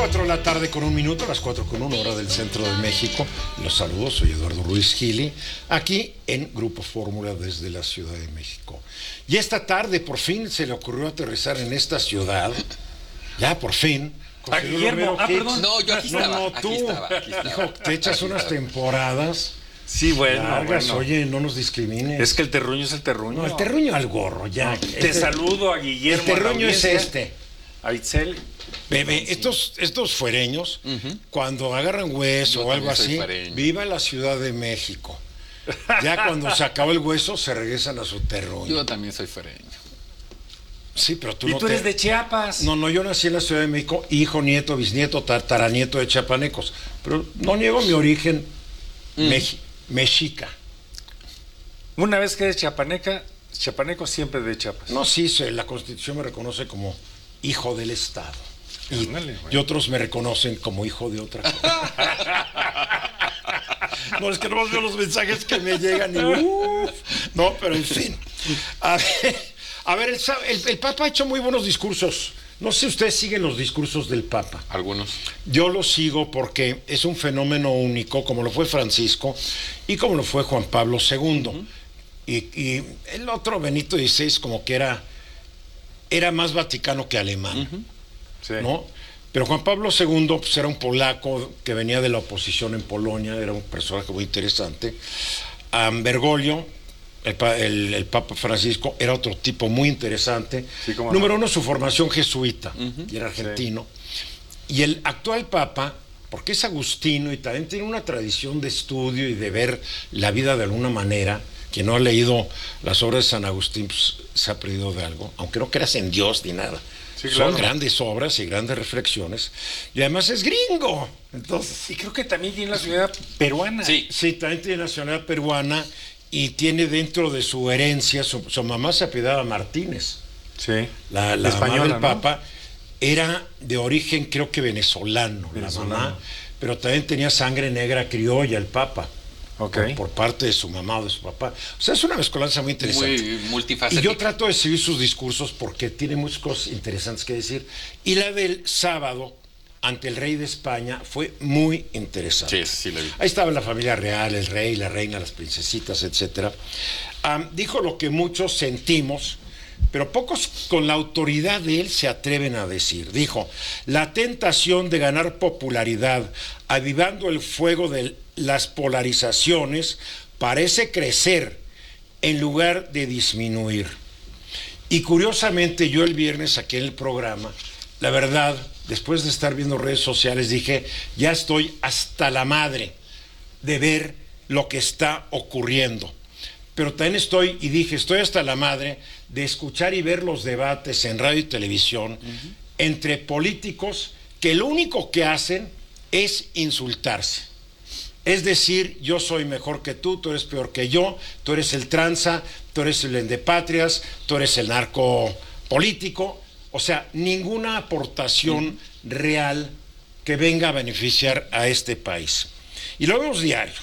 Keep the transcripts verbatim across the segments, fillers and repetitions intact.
cuatro de la tarde con un minuto, las cuatro con una hora del centro de México. Los saludos, soy Eduardo Ruiz Gili, aquí en Grupo Fórmula desde la Ciudad de México. Y esta tarde por fin se le ocurrió aterrizar en esta ciudad, ya por fin. A Guillermo, ah, perdón. No, yo aquí no, estaba, no, aquí tú, estaba, aquí estaba. Hijo, te echas Aquí unas estaba. temporadas Sí, bueno, largas, bueno. oye, no nos discrimines. Es que el terruño es el terruño. No, el terruño al gorro, ya. Te Este- saludo a Guillermo. El terruño a la es audiencia, este. A Itzel. Bebé, estos, estos fuereños, Ujú. cuando agarran hueso Yo o algo también soy así, fuereño. viva la Ciudad de México. Ya cuando se acaba el hueso, se regresan a su terruño. Yo también soy fuereño. Sí, pero tú Y no tú te- eres de Chiapas. No, no, yo nací en la Ciudad de México, hijo, nieto, bisnieto, tataranieto de chiapanecos. Pero no niego mi origen Mm. meji- mexica. Una vez que eres chiapaneca, chiapaneco siempre de Chiapas. No, sí, se- la Constitución me reconoce como hijo del Estado. Y, Ándale, güey. y otros me reconocen como hijo de otra cosa. No, es que no veo los mensajes que me llegan y uf. No, pero en fin. A ver, a ver el, sa- el- el Papa ha hecho muy buenos discursos. No sé si ustedes siguen los discursos del Papa. Algunos. Yo lo sigo porque es un fenómeno único, como lo fue Francisco y como lo fue Juan Pablo segundo. y, y el otro, Benito dieciséis, como que era, era más vaticano que alemán. Sí. ¿No? Pero Juan Pablo segundo pues, era un polaco que venía de la oposición en Polonia, era un personaje muy interesante. Um, Bergoglio, el, pa- el- el Papa Francisco, era otro tipo muy interesante. Sí, cómo no. Número uno, su formación jesuita, y era argentino. Y el actual Papa, porque es agustino y también tiene una tradición de estudio y de ver la vida de alguna manera. Quien no ha leído las obras de San Agustín pues, se ha perdido de algo, aunque no creas en Dios ni nada. Sí, Son claro. grandes obras y grandes reflexiones. Y además es gringo. Entonces, Y creo que también tiene la ciudad peruana. Sí. sí, también tiene nacionalidad peruana y tiene dentro de su herencia, su, su mamá se apellidaba Martínez. Sí. La, la Española, mamá del ¿no? Papa era de origen, creo que venezolano, Venezolano. la mamá, pero también tenía sangre negra criolla el Papa. Ok. Por, por parte de su mamá o de su papá. O sea, es una mezcolanza muy interesante. Muy Y multifacética. yo trato de seguir sus discursos porque tiene muchas cosas interesantes que decir. Y la del sábado, ante el rey de España, fue muy interesante. Sí, sí, la vi. Ahí estaba la familia real, el rey, la reina, las princesitas, etcétera. Am, dijo lo que muchos sentimos, pero pocos con la autoridad de él se atreven a decir. Dijo, la tentación de ganar popularidad, avivando el fuego de las polarizaciones, parece crecer en lugar de disminuir. Y curiosamente yo el viernes aquí en el programa, la verdad, después de estar viendo redes sociales, dije, ya estoy hasta la madre de ver lo que está ocurriendo. Pero también estoy, y dije, estoy hasta la madre de escuchar y ver los debates en radio y televisión uh-huh. entre políticos que lo único que hacen es insultarse. Es decir, yo soy mejor que tú, tú eres peor que yo, tú eres el tranza, tú eres el endepatrias, tú eres el narco político. O sea, ninguna aportación uh-huh. real que venga a beneficiar a este país. Y lo vemos diario.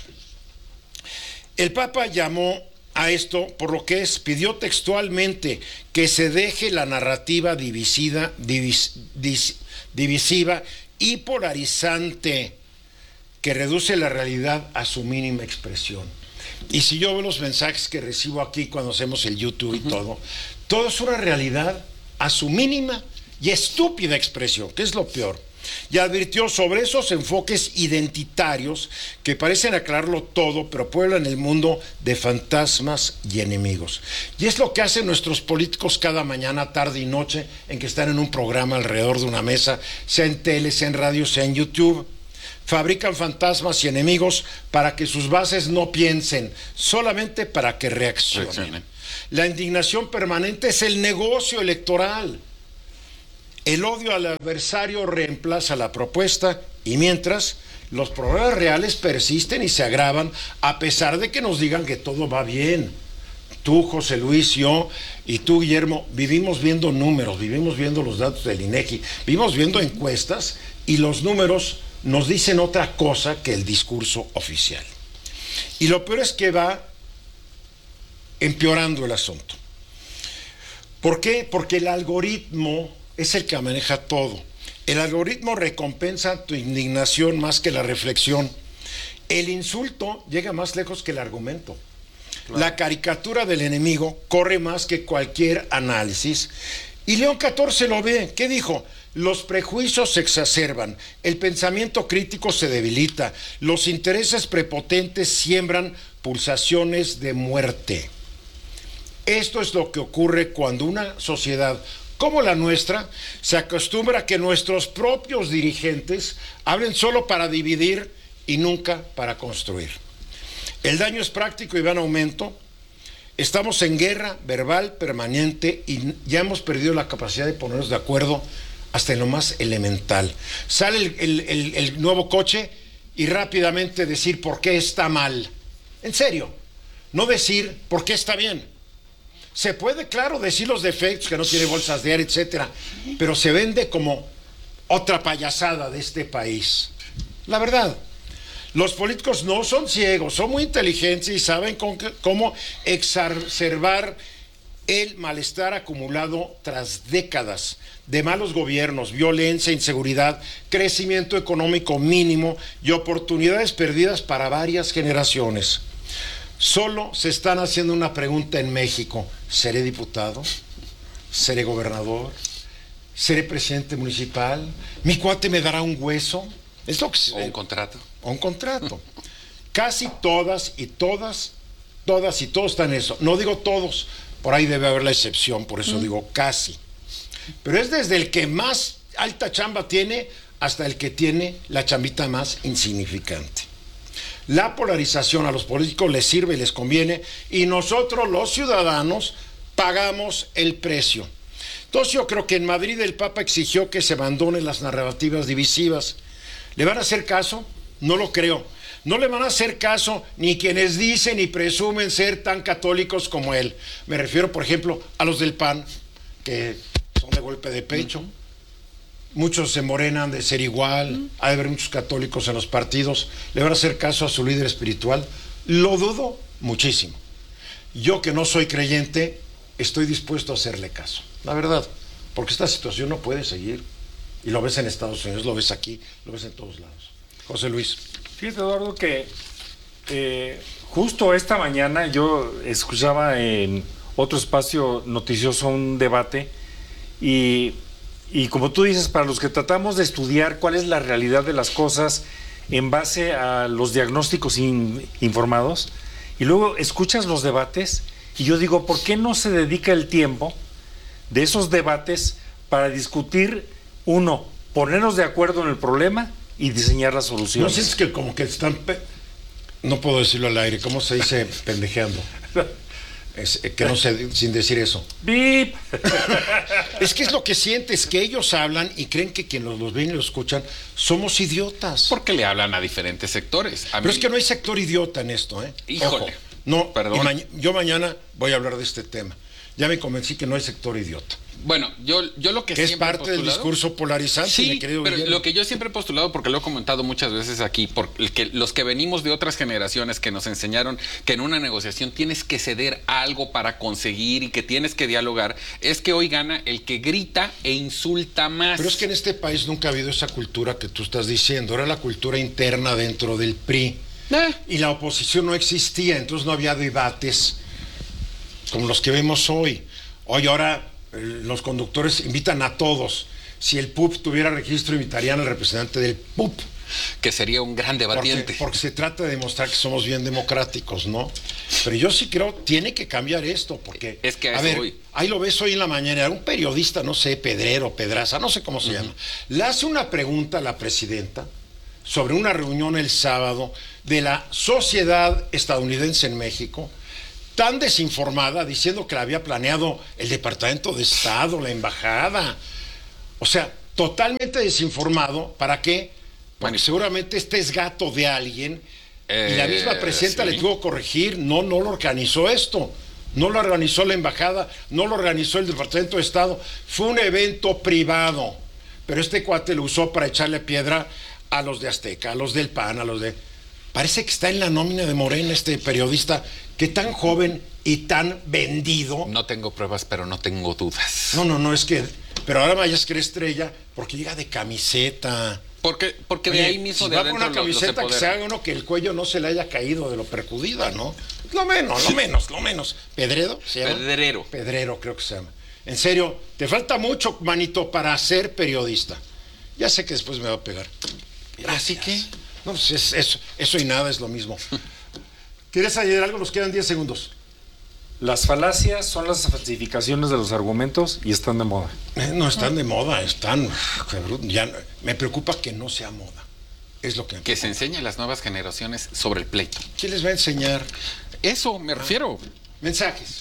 El Papa llamó a esto por lo que es, pidió textualmente que se deje la narrativa divisida, divis, dis, divisiva y polarizante que reduce la realidad a su mínima expresión. Y si yo veo los mensajes que recibo aquí cuando hacemos el YouTube y uh-huh. todo, todo es una realidad a su mínima y estúpida expresión, que es lo peor. Y advirtió sobre esos enfoques identitarios que parecen aclararlo todo, pero pueblan el mundo de fantasmas y enemigos. Y es lo que hacen nuestros políticos cada mañana, tarde y noche, en que están en un programa alrededor de una mesa, sea en tele, sea en radio, sea en YouTube. Fabrican fantasmas y enemigos para que sus bases no piensen, solamente para que reaccionen. Reaccione. La indignación permanente es el negocio electoral. El odio al adversario reemplaza la propuesta y mientras los problemas reales persisten y se agravan a pesar de que nos digan que todo va bien. Tú, José Luis, yo y tú, Guillermo, vivimos viendo números, vivimos viendo los datos del INEGI, vivimos viendo encuestas y los números nos dicen otra cosa que el discurso oficial. Y lo peor es que va empeorando el asunto. ¿Por qué? Porque el algoritmo es el que maneja todo. El algoritmo recompensa tu indignación más que la reflexión. El insulto llega más lejos que el argumento. Claro. La caricatura del enemigo corre más que cualquier análisis. Y León catorce lo ve. ¿Qué dijo? Los prejuicios se exacerban, el pensamiento crítico se debilita, los intereses prepotentes siembran pulsaciones de muerte. Esto es lo que ocurre cuando una sociedad como la nuestra se acostumbra a que nuestros propios dirigentes hablen solo para dividir y nunca para construir. El daño es práctico y va en aumento. Estamos en guerra verbal permanente y ya hemos perdido la capacidad de ponernos de acuerdo hasta en lo más elemental. Sale el, el, el, el nuevo coche y rápidamente decir por qué está mal. En serio, no decir por qué está bien. Se puede, claro, decir los defectos, que no tiene bolsas de aire, etcétera, pero se vende como otra payasada de este país. La verdad, los políticos no son ciegos, son muy inteligentes y saben con que, cómo exacerbar el malestar acumulado tras décadas de malos gobiernos, violencia, inseguridad, crecimiento económico mínimo y oportunidades perdidas para varias generaciones. Solo se están haciendo una pregunta en México: ¿seré diputado? ¿Seré gobernador? ¿Seré presidente municipal? ¿Mi cuate me dará un hueso? Es lo que se... ¿O un contrato? O un contrato. Casi todas y todas, todas y todos están en eso. No digo todos, por ahí debe haber la excepción, por eso mm. digo casi. Pero es desde el que más alta chamba tiene hasta el que tiene la chambita más insignificante. La polarización a los políticos les sirve y les conviene, y nosotros los ciudadanos pagamos el precio. Entonces yo creo que en Madrid el Papa exigió que se abandonen las narrativas divisivas. ¿Le van a hacer caso? No lo creo. No le van a hacer caso ni quienes dicen y presumen ser tan católicos como él. Me refiero, por ejemplo, a los del P A N, que son de golpe de pecho. Uh-huh. Muchos se morenan de ser igual. Uh-huh. Hay de haber muchos católicos en los partidos. ¿Le van a hacer caso a su líder espiritual? Lo dudo muchísimo. Yo, que no soy creyente, estoy dispuesto a hacerle caso. La verdad, porque esta situación no puede seguir. Y lo ves en Estados Unidos, lo ves aquí, lo ves en todos lados. José Luis. Fíjate, Eduardo, que eh, justo esta mañana yo escuchaba en otro espacio noticioso un debate y, y como tú dices, para los que tratamos de estudiar cuál es la realidad de las cosas en base a los diagnósticos in, informados, y luego escuchas los debates y yo digo, ¿por qué no se dedica el tiempo de esos debates para discutir, uno, ponernos de acuerdo en el problema y diseñar las soluciones? ¿No sientes que como que están, pe... no puedo decirlo al aire, ¿cómo se dice pendejeando? Es, que no sé, sin decir eso. ¡Bip! Es que es lo que sientes, que ellos hablan y creen que quienes los ven y los escuchan somos idiotas. Porque le hablan a diferentes sectores. A Pero mí... es que no hay sector idiota en esto, ¿eh? Híjole. Ojo, no, perdón. Ma- yo mañana voy a hablar de este tema. Ya me convencí que no hay sector idiota. Bueno, yo, yo lo que, que siempre es parte he del discurso polarizante, sí, mi querido pero Guillermo. lo que yo siempre he postulado, porque lo he comentado muchas veces aquí, porque los que venimos de otras generaciones que nos enseñaron que en una negociación tienes que ceder algo para conseguir y que tienes que dialogar, es que hoy gana el que grita e insulta más. Pero es que en este país nunca ha habido esa cultura que tú estás diciendo, era la cultura interna dentro del P R I. Eh. Y la oposición no existía, entonces no había debates como los que vemos hoy. Hoy ahora los conductores invitan a todos. Si el P U P tuviera registro, invitarían al representante del P U P. Que sería un gran debatiente. Porque, porque se trata de demostrar que somos bien democráticos, ¿no? Pero yo sí creo, tiene que cambiar esto, porque... Es que a, a ver, hoy. ahí lo ves hoy en la mañana, un periodista, no sé, Pedrero, Pedraza, no sé cómo se uh-huh. llama, le hace una pregunta a la presidenta sobre una reunión el sábado de la sociedad estadounidense en México, tan desinformada, diciendo que la había planeado el Departamento de Estado, la embajada. O sea, totalmente desinformado. ¿Para qué? Porque bueno, seguramente este es gato de alguien eh, y la misma presidenta sí. le tuvo que corregir. No, no lo organizó esto. No lo organizó la embajada, no lo organizó el Departamento de Estado. Fue un evento privado. Pero este cuate lo usó para echarle piedra a los de Azteca, a los del P A N, a los de... Parece que está en la nómina de Morena este periodista, que tan joven y tan vendido. No tengo pruebas, pero no tengo dudas. No, no, no, es que Pero ahora Mayas cree estrella porque llega de camiseta. Porque, porque Oye, de ahí mismo si de va con adentro una lo- los camiseta que se empodera. haga uno que el cuello no se le haya caído de lo percudida, ¿no? Lo menos, lo menos, lo menos. ¿Pedredo se llama? Pedrero. Pedrero creo que se llama. En serio, te falta mucho, manito, para ser periodista. Ya sé que después me va a pegar. ¿Así que? No, pues es, eso, eso y nada es lo mismo. ¿Quieres añadir algo? Nos quedan diez segundos. Las falacias son las falsificaciones de los argumentos y están de moda. Eh, no están de moda, están... Ya, me preocupa que no sea moda. Es lo que... me Que se preocupa. enseñe a las nuevas generaciones sobre el pleito. ¿Quién les va a enseñar? Eso me refiero. Mensajes.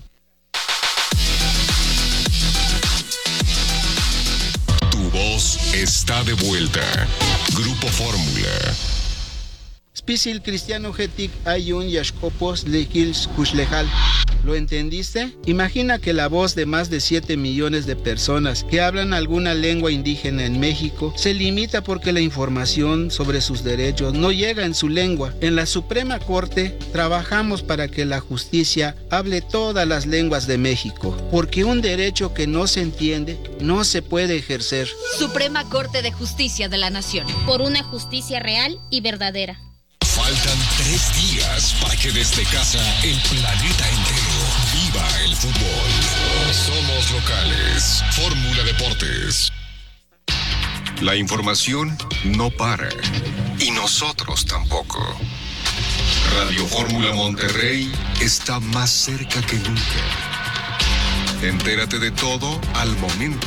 Tu voz está de vuelta. Grupo Fórmula. Spisil cristiano getik ayun yashkopos lekils kushlejal. ¿Lo entendiste? Imagina que la voz de más de siete millones de personas que hablan alguna lengua indígena en México se limita porque la información sobre sus derechos no llega en su lengua. En la Suprema Corte trabajamos para que la justicia hable todas las lenguas de México, porque un derecho que no se entiende no se puede ejercer. Suprema Corte de Justicia de la Nación. Por una justicia real y verdadera. Faltan tres días para que desde casa el planeta entero viva el fútbol. Somos locales. Fórmula Deportes. La información no para. Y nosotros tampoco. Radio Fórmula Monterrey está más cerca que nunca. Entérate de todo al momento.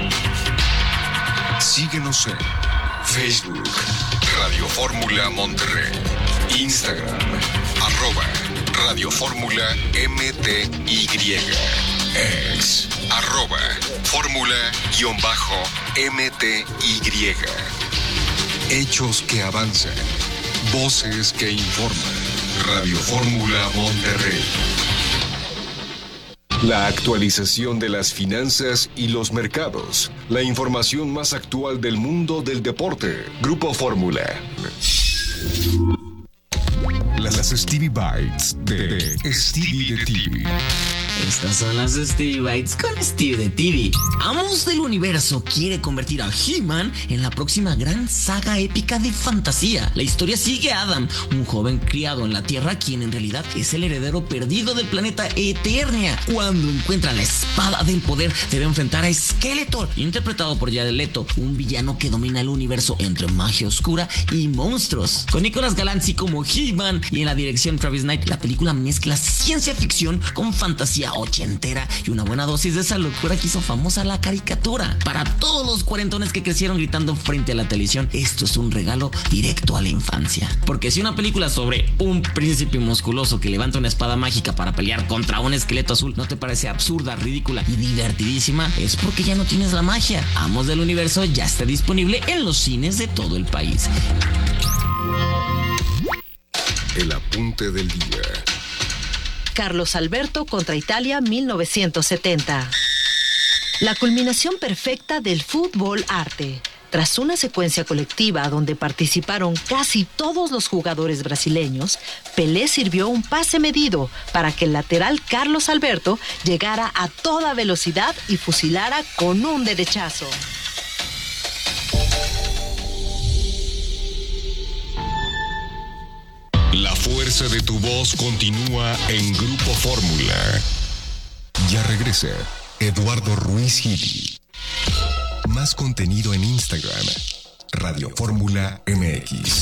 Síguenos en Facebook, Radio Fórmula Monterrey, Instagram, arroba Radio Fórmula M T Y, ex, arroba Fórmula guión bajo M T Y. Hechos que avanzan, voces que informan. Radio Fórmula Monterrey. La actualización de las finanzas y los mercados. La información más actual del mundo del deporte. Grupo Fórmula. Las Stevie Bites de Stevie de T V. Estas son las Stevie Bites con Stevie de T V. Amos del Universo quiere convertir a He-Man en la próxima gran saga épica de fantasía. La historia sigue a Adam, un joven criado en la Tierra, quien en realidad es el heredero perdido del planeta Eternia. Cuando encuentra la espada del poder, debe enfrentar a Skeletor, interpretado por Jared Leto, un villano que domina el universo entre magia oscura y monstruos. Con Nicolas Galanzi como He-Man y en la dirección Travis Knight, la película mezcla ciencia ficción con fantasía ochentera y una buena dosis de esa locura que hizo famosa la caricatura. Para todos los cuarentones que crecieron gritando frente a la televisión, esto es un regalo directo a la infancia. Porque si una película sobre un príncipe musculoso que levanta una espada mágica para pelear contra un esqueleto azul no te parece absurda, ridícula y divertidísima, es porque ya no tienes la magia. Amos del Universo ya está disponible en los cines de todo el país. El apunte del día. Carlos Alberto contra Italia mil novecientos setenta. La culminación perfecta del fútbol arte. Tras una secuencia colectiva donde participaron casi todos los jugadores brasileños, Pelé sirvió un pase medido para que el lateral Carlos Alberto llegara a toda velocidad y fusilara con un derechazo. La fuerza de tu voz continúa en Grupo Fórmula. Ya regresa Eduardo Ruiz Gili. Más contenido en Instagram. Radio Fórmula M X.